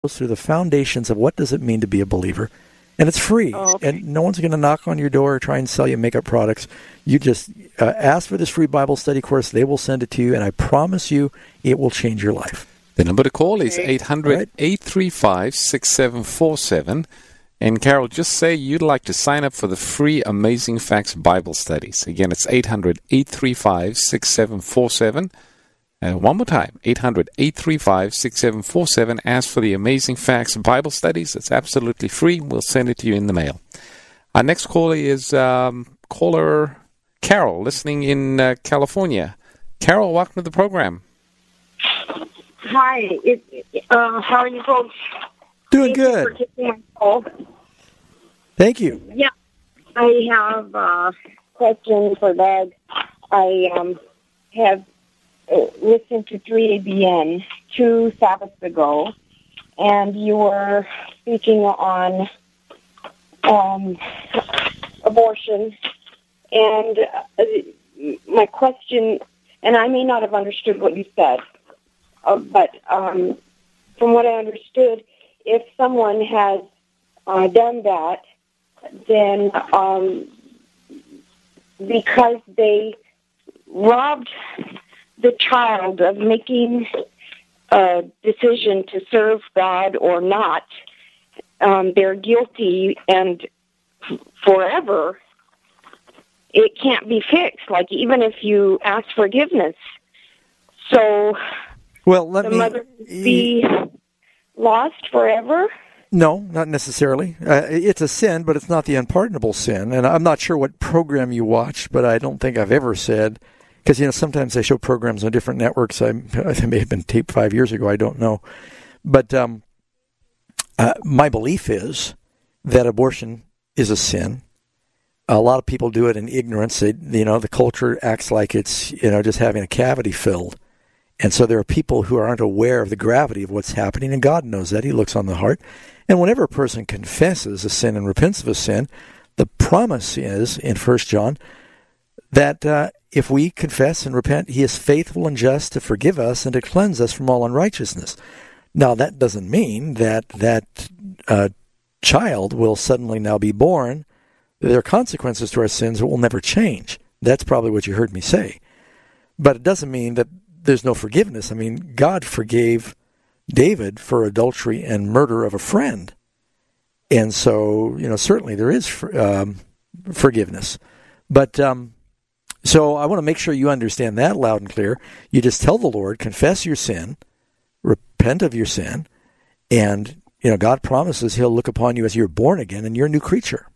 through the foundations of what does it mean to be a believer. And it's free, and no one's going to knock on your door or try and sell you makeup products. You just ask for this free Bible study course. They will send it to you, and I promise you it will change your life. The number to call is 800-835-6747. And Carol, just say you'd like to sign up for the free Amazing Facts Bible studies. Again, it's 800-835-6747. One more time, 800-835-6747. Ask for the Amazing Facts Bible studies. It's absolutely free. We'll send it to you in the mail. Our next caller is caller Carol, listening in California. Carol, welcome to the program. Hi. How are you folks? Doing good. Thank you for taking my call. Thank you. Yeah. I have a question for Doug. I have listened to 3ABN 2 Sabbaths ago, and you were speaking on abortion. And my question, and I may not have understood what you said, but from what I understood, if someone has done that, then because they robbed the child of making a decision to serve God or not, they're guilty, and forever it can't be fixed, like even if you ask forgiveness. So the mother be lost forever? No, not necessarily. It's a sin, but it's not the unpardonable sin. And I'm not sure what program you watched, but I don't think I've ever said, because, sometimes they show programs on different networks. I may have been taped 5 years ago. I don't know. But my belief is that abortion is a sin. A lot of people do it in ignorance. The culture acts like it's, just having a cavity filled. And so there are people who aren't aware of the gravity of what's happening, and God knows that. He looks on the heart. And whenever a person confesses a sin and repents of a sin, the promise is, in 1 John, that if we confess and repent, he is faithful and just to forgive us and to cleanse us from all unrighteousness. Now, that doesn't mean that child will suddenly now be born. There are consequences to our sins that will never change. That's probably what you heard me say. But it doesn't mean that there's no forgiveness. I mean, God forgave David for adultery and murder of a friend. And so, certainly there is forgiveness. But so I want to make sure you understand that loud and clear. You just tell the Lord, confess your sin, repent of your sin, and, God promises he'll look upon you as you're born again and you're a new creature.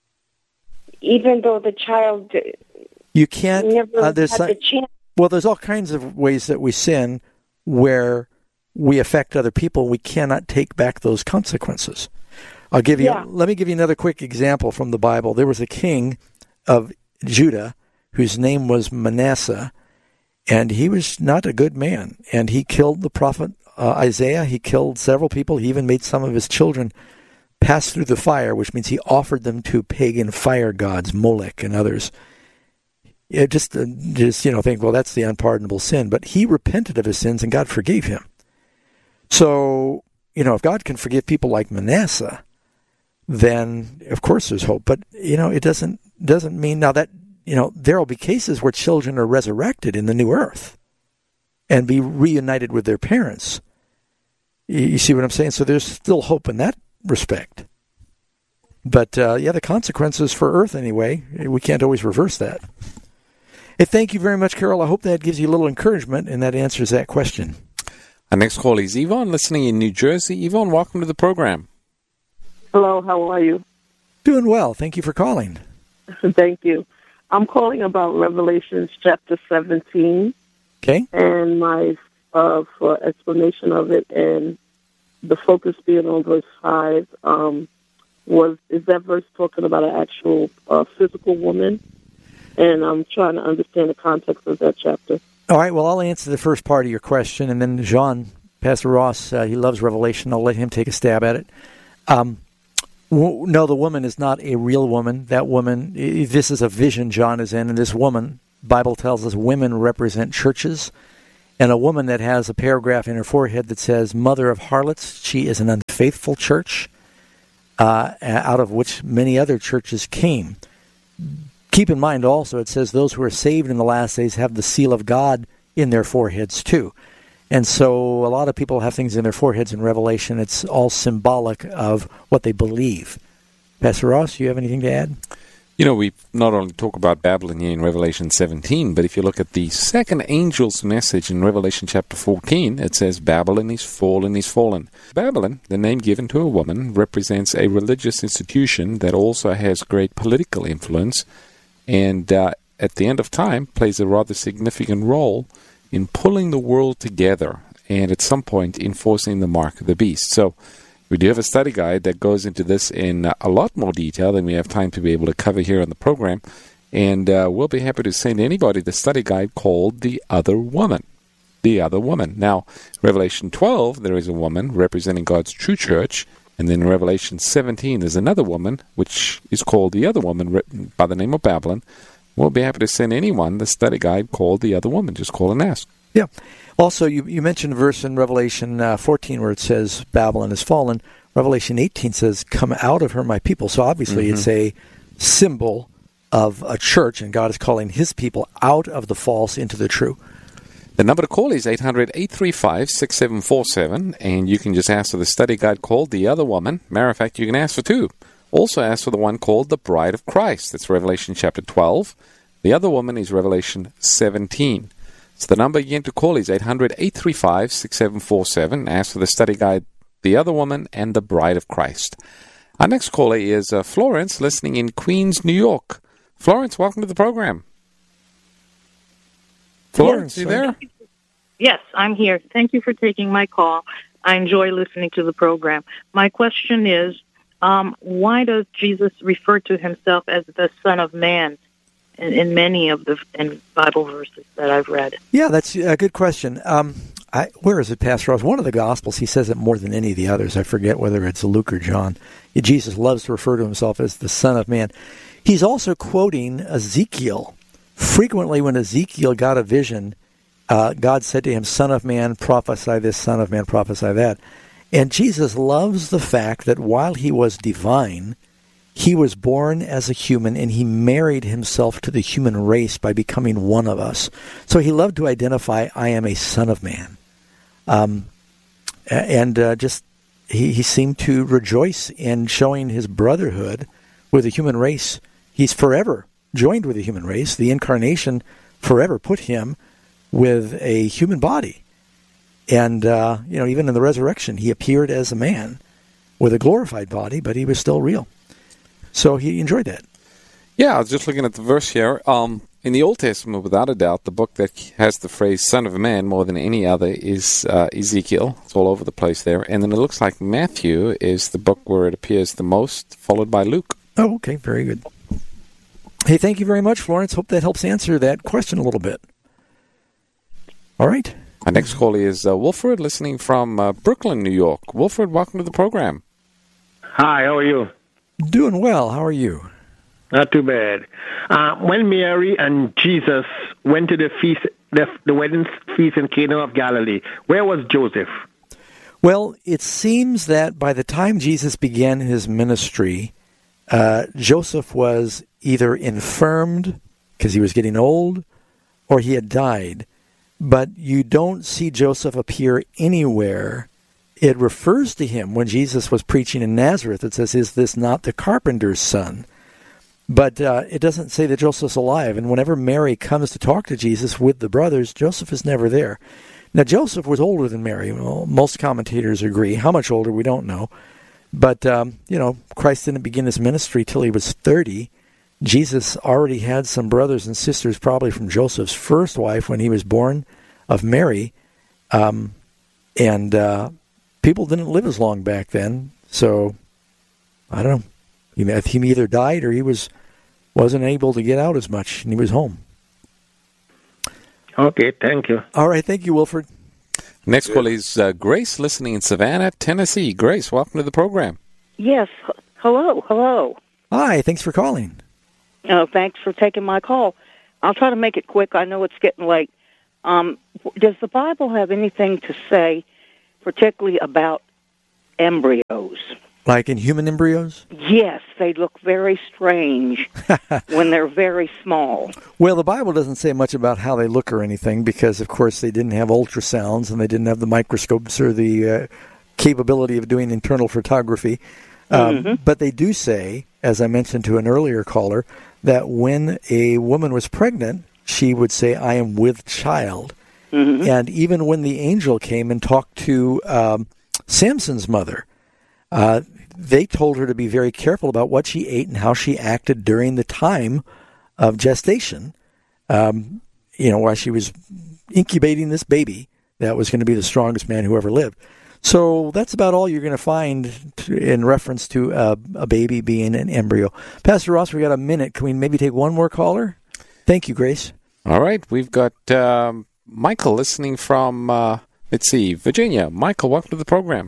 Even though the child you can't, never had the chance. Well, there's all kinds of ways that we sin where we affect other people. We cannot take back those consequences. Let me give you another quick example from the Bible. There was a king of Judah whose name was Manasseh, and he was not a good man. And he killed the prophet Isaiah. He killed several people. He even made some of his children pass through the fire, which means he offered them to pagan fire gods, Molech and others. Just think, well, that's the unpardonable sin. But he repented of his sins, and God forgave him. So, if God can forgive people like Manasseh, then of course there's hope. But, it doesn't mean now that, there will be cases where children are resurrected in the new earth and be reunited with their parents. You see what I'm saying? So there's still hope in that respect. But, the consequences for earth anyway, we can't always reverse that. Hey, thank you very much, Carol. I hope that gives you a little encouragement, and that answers that question. Our next call is Yvonne, listening in New Jersey. Yvonne, welcome to the program. Hello, how are you? Doing well. Thank you for calling. Thank you. I'm calling about Revelation chapter 17. Okay. And my for explanation of it, and the focus being on verse 5, is that verse talking about an actual physical woman? And I'm trying to understand the context of that chapter. All right, well, I'll answer the first part of your question, and then John, Pastor Ross, he loves Revelation. I'll let him take a stab at it. No, the woman is not a real woman. That woman, this is a vision John is in, and this woman, Bible tells us women represent churches, and a woman that has a paragraph in her forehead that says, Mother of Harlots, she is an faithful church, out of which many other churches came. Keep in mind also, it says those who are saved in the last days have the seal of God in their foreheads too. And so a lot of people have things in their foreheads in Revelation. It's all symbolic of what they believe. Pastor Ross, do you have anything to add? You know, we not only talk about Babylon here in Revelation 17, but if you look at the second angel's message in Revelation chapter 14, it says, Babylon is fallen, is fallen. Babylon, the name given to a woman, represents a religious institution that also has great political influence, and at the end of time plays a rather significant role in pulling the world together and at some point enforcing the mark of the beast. So we do have a study guide that goes into this in a lot more detail than we have time to be able to cover here on the program. And we'll be happy to send anybody the study guide called The Other Woman. The Other Woman. Now, Revelation 12, there is a woman representing God's true church. And then in Revelation 17, there's another woman, which is called The Other Woman, written by the name of Babylon. We'll be happy to send anyone the study guide called The Other Woman. Just call and ask. Yeah. Also, you mentioned a verse in Revelation 14 where it says Babylon is fallen. Revelation 18 says, come out of her, my people. So obviously it's a symbol of a church, and God is calling his people out of the false into the true. The number to call is 800-835-6747, and you can just ask for the study guide called The Other Woman. Matter of fact, you can ask for two. Also ask for the one called The Bride of Christ. That's Revelation chapter 12. The Other Woman is Revelation 17. So the number again to call is 800-835-6747. Ask for the study guide, The Other Woman and The Bride of Christ. Our next caller is Florence, listening in Queens, New York. Florence, welcome to the program. Florence, you there? Yes, I'm here. Thank you for taking my call. I enjoy listening to the program. My question is, why does Jesus refer to himself as the Son of Man in many of the Bible verses that I've read? Yeah, that's a good question. Where is it, Pastor Ross? One of the Gospels, he says it more than any of the others. I forget whether it's Luke or John. Jesus loves to refer to himself as the Son of Man. He's also quoting Ezekiel. Frequently when Ezekiel got a vision, God said to him, Son of Man, prophesy this, Son of Man, prophesy that. And Jesus loves the fact that while he was divine, he was born as a human, and he married himself to the human race by becoming one of us. So he loved to identify, I am a son of man. He seemed to rejoice in showing his brotherhood with the human race. He's forever joined with the human race. The incarnation forever put him with a human body. And, even in the resurrection, he appeared as a man with a glorified body, but he was still real. So he enjoyed that. Yeah, I was just looking at the verse here. In the Old Testament, without a doubt, the book that has the phrase Son of Man more than any other is Ezekiel. It's all over the place there. And then it looks like Matthew is the book where it appears the most, followed by Luke. Oh, okay. Very good. Hey, thank you very much, Florence. Hope that helps answer that question a little bit. All right. Our next caller is Wilfred, listening from Brooklyn, New York. Wilfred, welcome to the program. Hi, how are you? Doing well. How are you? Not too bad. When Mary and Jesus went to the feast, the wedding feast in Cana of Galilee, where was Joseph? Well, it seems that by the time Jesus began his ministry, Joseph was either infirmed because he was getting old, or he had died. But you don't see Joseph appear anywhere. It refers to him when Jesus was preaching in Nazareth. It says, is this not the carpenter's son? But it doesn't say that Joseph's alive. And whenever Mary comes to talk to Jesus with the brothers, Joseph is never there. Now, Joseph was older than Mary. Well, most commentators agree. How much older, we don't know. But, Christ didn't begin his ministry till he was 30. Jesus already had some brothers and sisters, probably from Joseph's first wife when he was born of Mary. People didn't live as long back then. So, I don't know. He either died or he wasn't able to get out as much, and he was home. Okay, thank you. All right, thank you, Wilfred. Next call is Grace, listening in Savannah, Tennessee. Grace, welcome to the program. Yes. Hello. Hi, thanks for calling. Thanks for taking my call. I'll try to make it quick. I know it's getting late. Does the Bible have anything to say, particularly about embryos. Like in human embryos? Yes, they look very strange when they're very small. Well, the Bible doesn't say much about how they look or anything because, of course, they didn't have ultrasounds and they didn't have the microscopes or the capability of doing internal photography. But they do say, as I mentioned to an earlier caller, that when a woman was pregnant, she would say, I am with child. And even when the angel came and talked to Samson's mother, they told her to be very careful about what she ate and how she acted during the time of gestation, while she was incubating this baby that was going to be the strongest man who ever lived. So that's about all you're going to find in reference to a baby being an embryo. Pastor Ross, we got a minute. Can we maybe take one more caller? Thank you, Grace. All right. We've got Michael listening from, Virginia. Michael, welcome to the program.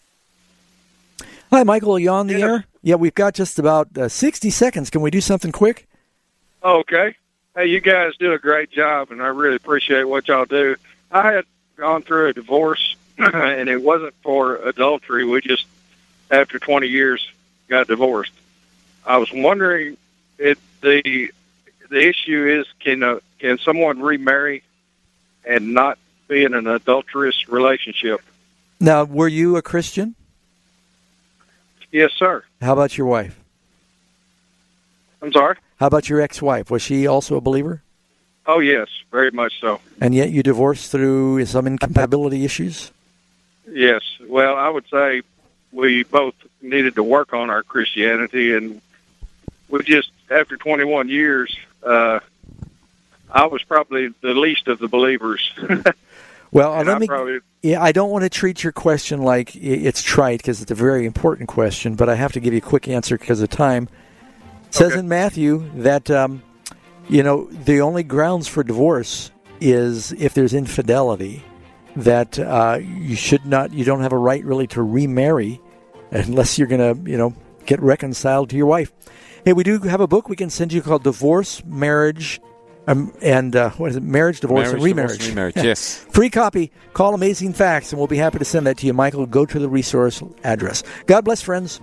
Hi, Michael. Are you on the air? Yeah, we've got just about 60 seconds. Can we do something quick? Okay. Hey, you guys do a great job, and I really appreciate what y'all do. I had gone through a divorce, and it wasn't for adultery. We just, after 20 years, got divorced. I was wondering if the issue is, can someone remarry and not be in an adulterous relationship? Now, were you a Christian? Yes, sir. How about your wife? I'm sorry? How about your ex-wife? Was she also a believer? Oh, yes, very much so. And yet you divorced through some incompatibility issues? Yes. Well, I would say we both needed to work on our Christianity, and we just, after 21 years, I was probably the least of the believers. Well, I don't want to treat your question like it's trite because it's a very important question, but I have to give you a quick answer because of time. It says in Matthew that, the only grounds for divorce is if there's infidelity, that you don't have a right really to remarry unless you're going to, get reconciled to your wife. Hey, we do have a book we can send you called Divorce, Marriage, what is it? Marriage, Divorce, and Remarriage. Divorce, remarriage, yes. Free copy. Call Amazing Facts, and we'll be happy to send that to you. Michael, go to the resource address. God bless, friends.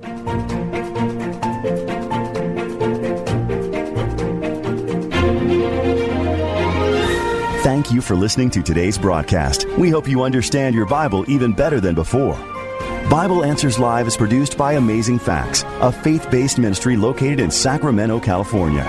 Thank you for listening to today's broadcast. We hope you understand your Bible even better than before. Bible Answers Live is produced by Amazing Facts, a faith-based ministry located in Sacramento, California.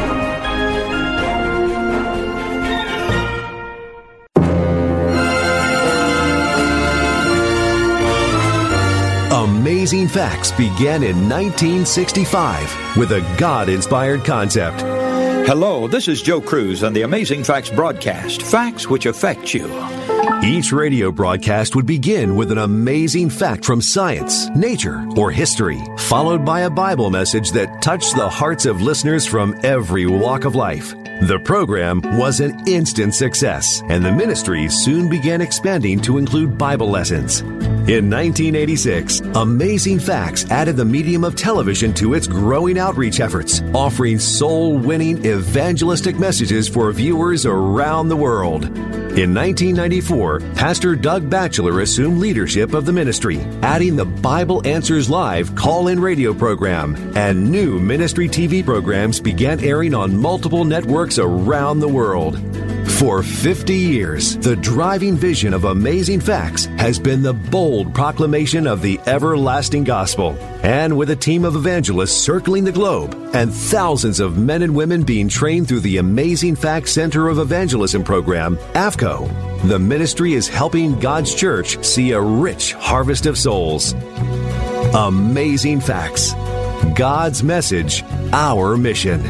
Amazing Facts began in 1965 with a God-inspired concept. Hello, this is Joe Cruz on the Amazing Facts broadcast, facts which affect you. Each radio broadcast would begin with an amazing fact from science, nature, or history, followed by a Bible message that touched the hearts of listeners from every walk of life. The program was an instant success, and the ministry soon began expanding to include Bible lessons. In 1986, Amazing Facts added the medium of television to its growing outreach efforts, offering soul-winning evangelistic messages for viewers around the world. In 1994, Pastor Doug Batchelor assumed leadership of the ministry, adding the Bible Answers Live call-in radio program, and new ministry TV programs began airing on multiple networks around the world. For 50 years, the driving vision of Amazing Facts has been the bold proclamation of the everlasting gospel. And with a team of evangelists circling the globe and thousands of men and women being trained through the Amazing Facts Center of Evangelism program, AFCO, the ministry is helping God's church see a rich harvest of souls. Amazing Facts. God's message, our mission.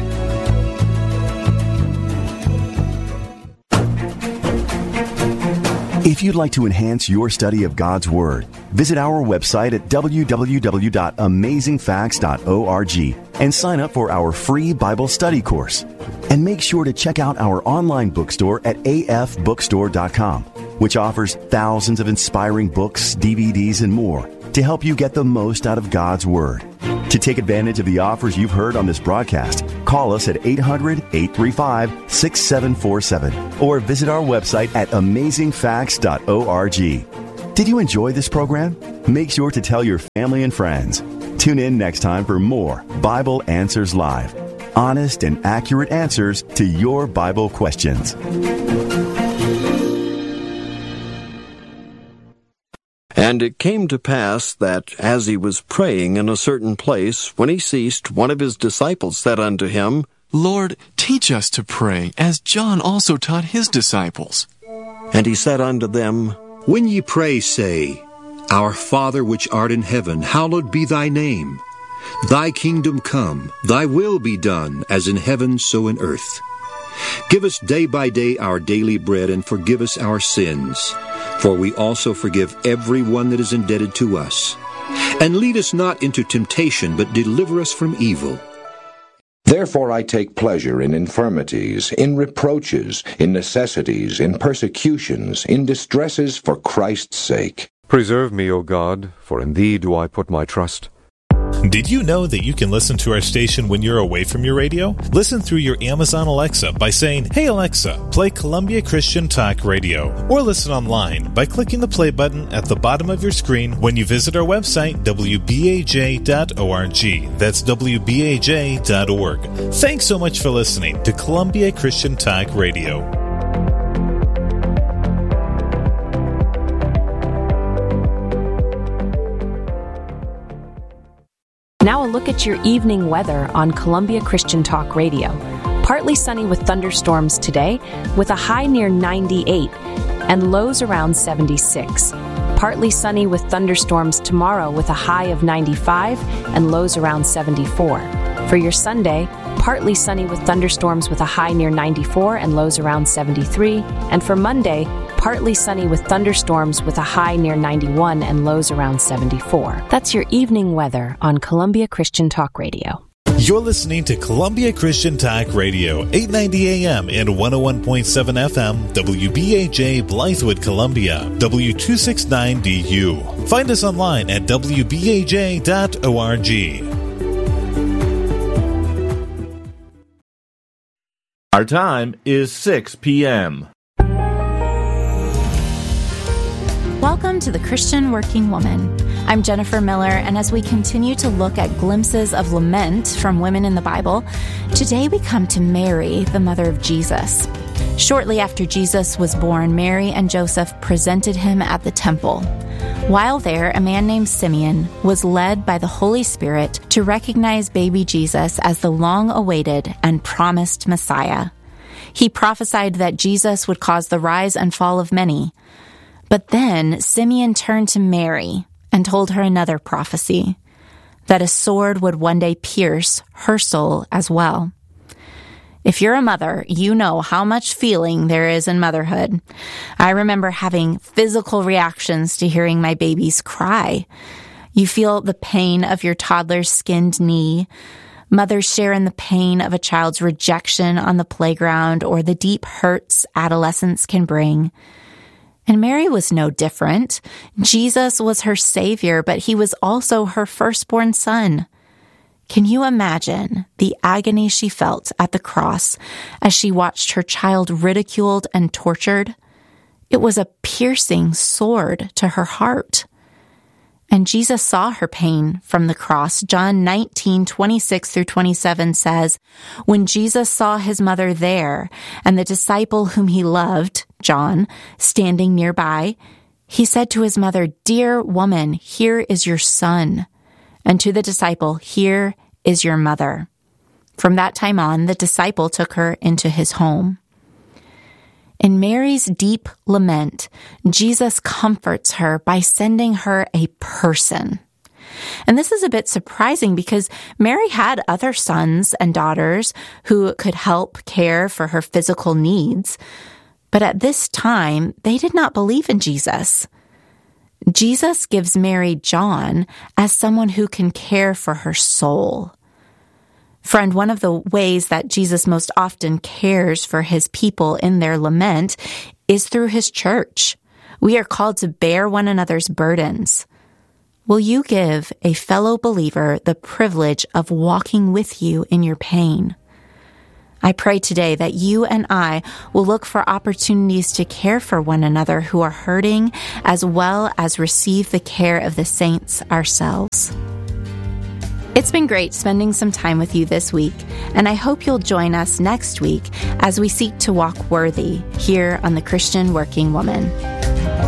If you'd like to enhance your study of God's Word, visit our website at www.amazingfacts.org and sign up for our free Bible study course. And make sure to check out our online bookstore at afbookstore.com, which offers thousands of inspiring books, DVDs, and more to help you get the most out of God's Word. To take advantage of the offers you've heard on this broadcast, call us at 800-835-6747 or visit our website at amazingfacts.org. Did you enjoy this program? Make sure to tell your family and friends. Tune in next time for more Bible Answers Live. Honest and accurate answers to your Bible questions. And it came to pass that, as he was praying in a certain place, when he ceased, one of his disciples said unto him, Lord, teach us to pray, as John also taught his disciples. And he said unto them, When ye pray, say, Our Father which art in heaven, hallowed be thy name. Thy kingdom come, thy will be done, as in heaven so in earth. Give us day by day our daily bread, and forgive us our sins, for we also forgive every one that is indebted to us. And lead us not into temptation, but deliver us from evil. Therefore I take pleasure in infirmities, in reproaches, in necessities, in persecutions, in distresses for Christ's sake. Preserve me, O God, for in thee do I put my trust. Did you know that you can listen to our station when you're away from your radio? Listen through your Amazon Alexa by saying, Hey Alexa, play Columbia Christian Talk Radio. Or listen online by clicking the play button at the bottom of your screen when you visit our website, wbaj.org. That's wbaj.org. Thanks so much for listening to Columbia Christian Talk Radio. Now a look at your evening weather on Columbia Christian Talk Radio. Partly sunny with thunderstorms today, with a high near 98 and lows around 76. Partly sunny with thunderstorms tomorrow with a high of 95 and lows around 74. For your Sunday, partly sunny with thunderstorms with a high near 94 and lows around 73. And for Monday, partly sunny with thunderstorms with a high near 91 and lows around 74. That's your evening weather on Columbia Christian Talk Radio. You're listening to Columbia Christian Talk Radio, 890 AM and 101.7 FM, WBAJ Blythewood, Columbia, W269DU. Find us online at WBAJ.org. Our time is 6 p.m. Welcome to The Christian Working Woman. I'm Jennifer Miller, and as we continue to look at glimpses of lament from women in the Bible, today we come to Mary, the mother of Jesus. Shortly after Jesus was born, Mary and Joseph presented him at the temple. While there, a man named Simeon was led by the Holy Spirit to recognize baby Jesus as the long-awaited and promised Messiah. He prophesied that Jesus would cause the rise and fall of many. But then Simeon turned to Mary and told her another prophecy, that a sword would one day pierce her soul as well. If you're a mother, you know how much feeling there is in motherhood. I remember having physical reactions to hearing my babies cry. You feel the pain of your toddler's skinned knee. Mothers share in the pain of a child's rejection on the playground or the deep hurts adolescence can bring. And Mary was no different. Jesus was her Savior, but he was also her firstborn son. Can you imagine the agony she felt at the cross as she watched her child ridiculed and tortured? It was a piercing sword to her heart. And Jesus saw her pain from the cross. John 19:26-27 says, When Jesus saw his mother there and the disciple whom he loved, John, standing nearby, he said to his mother, Dear woman, here is your son. And to the disciple, Here is your mother. From that time on, the disciple took her into his home. In Mary's deep lament, Jesus comforts her by sending her a person. And this is a bit surprising because Mary had other sons and daughters who could help care for her physical needs. But at this time, they did not believe in Jesus. Jesus gives Mary John as someone who can care for her soul. Friend, one of the ways that Jesus most often cares for his people in their lament is through his church. We are called to bear one another's burdens. Will you give a fellow believer the privilege of walking with you in your pain? I pray today that you and I will look for opportunities to care for one another who are hurting, as well as receive the care of the saints ourselves. It's been great spending some time with you this week, and I hope you'll join us next week as we seek to walk worthy here on The Christian Working Woman.